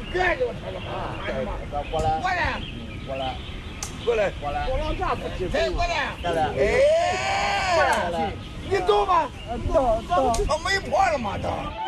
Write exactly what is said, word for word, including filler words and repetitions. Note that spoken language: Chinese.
该就他了嘛，俺嘛。 过来。 过来。 过来。 过来。 过来。 我老家不接受。 过来。 过来。 哎。 过来。 你走吧。 走走。 他没破了嘛他。